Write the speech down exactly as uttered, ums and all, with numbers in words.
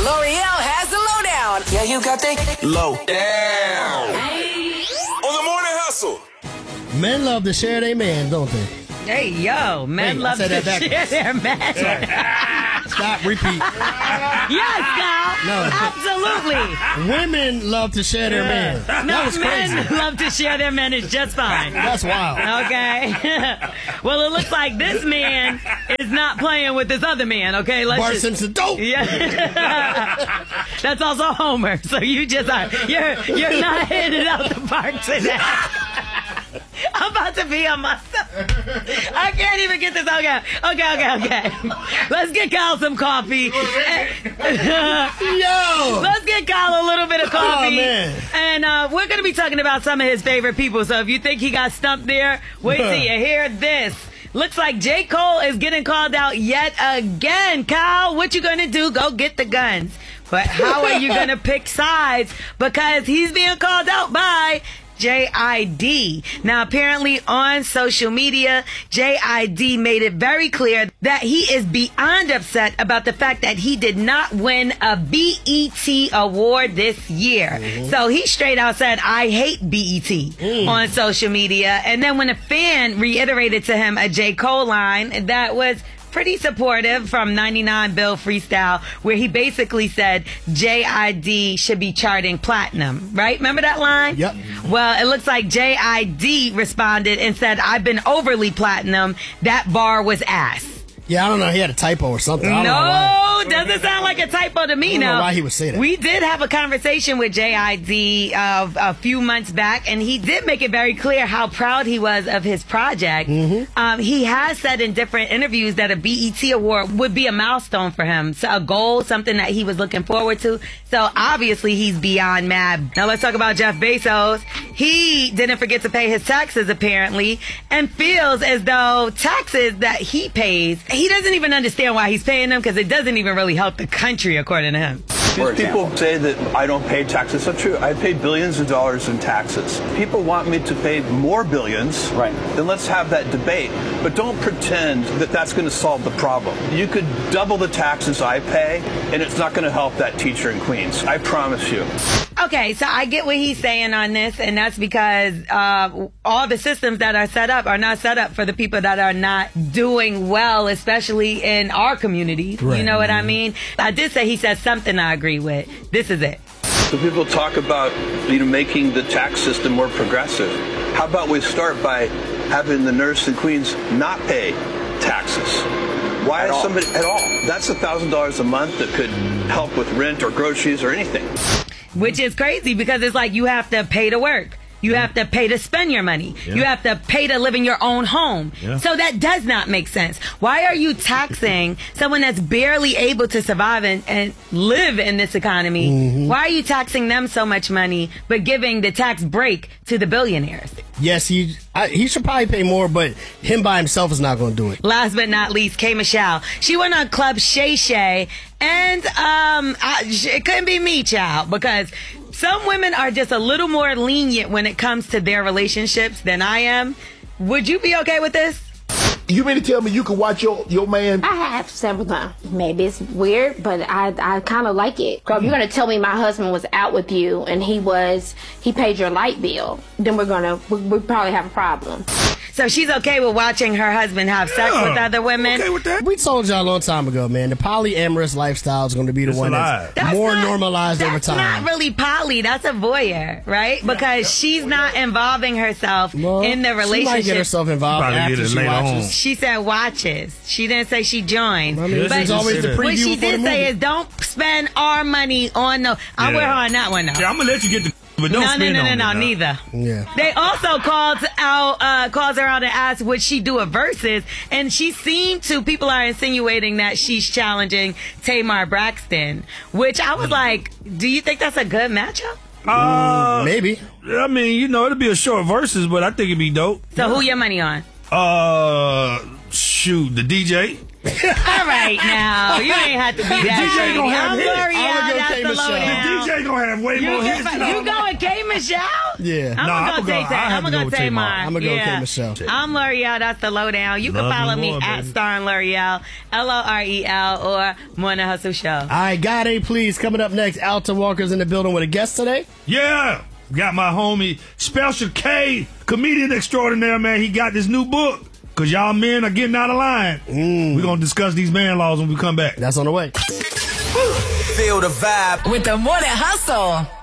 L'Oreal has the lowdown. Yeah, you got the low down. On the Morning Hustle. Men love to share their man, don't they? Hey, yo, men Wait, love to that share their man. Stop, repeat. Yes, Kyle. No. Absolutely. Women love to share their man. That No, was men crazy. love to share their men is just fine. That's wild. Okay. Well, it looks like this man is not playing with this other man. Okay, let's Bart just, Simpson, dope. Yeah. That's also Homer. So you just are you're you're not hitting it out the park today. I'm about to be on myself. I can't even get this. Okay, okay, okay, okay. Let's get Kyle some coffee. Yo! Let's get Kyle a little bit of coffee. Oh, man. And uh, we're going to be talking about some of his favorite people. So if you think he got stumped there, wait till you hear this. Looks like J. Cole is getting called out yet again. Kyle, what you going to do? Go get the guns. But how are you going to pick sides? Because he's being called out by J I D. Now, apparently on social media, J I D made it very clear that he is beyond upset about the fact that he did not win a B E T award this year. Mm-hmm. So he straight out said, I hate B E T mm. on social media. And then when a fan reiterated to him a J. Cole line that was pretty supportive from ninety-nine Bill Freestyle, where he basically said J I D should be charting platinum, right? Remember that line? Yep. Well, it looks like J I D responded and said, I've been overly platinum. That bar was ass. Yeah, I don't know. He had a typo or something. I don't know No, why. doesn't sound like a typo to me. I don't now. know why he would say that. We did have a conversation with J I D uh, a few months back, and he did make it very clear how proud he was of his project. Mm-hmm. Um, he has said in different interviews that a B E T award would be a milestone for him, so a goal, something that he was looking forward to. So obviously he's beyond mad. Now let's talk about Jeff Bezos. He didn't forget to pay his taxes apparently, and feels as though taxes that he pays, he doesn't even understand why he's paying them because it doesn't even really help the country, according to him. People say that I don't pay taxes. That's not true. I pay billions of dollars in taxes. People want me to pay more billions. Right. Then let's have that debate. But don't pretend that that's going to solve the problem. You could double the taxes I pay, and it's not going to help that teacher in Queens. I promise you. Okay, so I get what he's saying on this, and that's because uh, all the systems that are set up are not set up for the people that are not doing well, especially in our communities. Right. You know what I mean? I did say he said something I agree with. This is it. So people talk about, you know, making the tax system more progressive. How about we start by having the nurse in Queens not pay taxes? Why is somebody at all? That's a thousand dollars a month that could help with rent or groceries or anything. Which is crazy because it's like you have to pay to work. You have to pay to spend your money. Yeah. You have to pay to live in your own home. Yeah. So that does not make sense. Why are you taxing someone that's barely able to survive and, and live in this economy? Mm-hmm. Why are you taxing them so much money but giving the tax break to the billionaires? Yes, he I, he should probably pay more, but him by himself is not going to do it. Last but not least, K. Michelle. She went on Club Shay Shay, and um, I, it couldn't be me, child, because some women are just a little more lenient when it comes to their relationships than I am. Would you be okay with this? You mean to tell me you can watch your, your man? I have several times. Maybe it's weird, but I I kind of like it. If you're going to tell me my husband was out with you and he was, he paid your light bill, then we're going to, we, we probably have a problem. So she's okay with watching her husband have sex Yeah, with other women? Okay with that? We told y'all a long time ago, man, the polyamorous lifestyle is going to be the It's one alive. that's, That's more not- normalized over That's time. not really poly. That's a voyeur, right? Because she's not involving herself Well, in the She might relationship. get herself involved Probably after get it she later watches. on. She said watches. She didn't say she joined. I mean, Yeah, this but is always the what preview what she before the did say movie. is don't spend our money on no. I'm Yeah. with her on that one, though. Yeah, I'm gonna let you get the. But don't No, no, spend no, no, on no, it, neither. Yeah. They also called out, uh, calls her out and asked, would she do a versus? And she seemed to, people are insinuating that she's challenging Tamar Braxton, which I was like, do you think that's a good matchup? Uh, Maybe. I mean, you know, it'll be a short versus, but I think it'd be dope. So who your money on? Uh, shoot, the D J. All right, now. You ain't have to be that D J shady. gonna have I'm hits. L'Oreal. I'ma go That's K. the Michelle. lowdown. The D J gonna have way You, more get- hits than you all going K. Michelle? Yeah. I'm Nah, gonna I'ma go go- take I that. have I'm to gonna go go with take Tamar. mine. I'ma go with yeah. K. Michelle. I'm L'Oreal. That's the lowdown. You can Love follow me me more, at baby. Star and L'Oreal, L O R E L, or Morning Hustle Show. All right, God A, please. Coming up next, Alton Walker's in the building with a guest today. Yeah. Got my homie Special K, comedian extraordinaire, man. He got this new book. Cause y'all men are getting out of line. Mm. We're gonna discuss these man laws when we come back. That's on the way. Feel the vibe. With the Morning Hustle.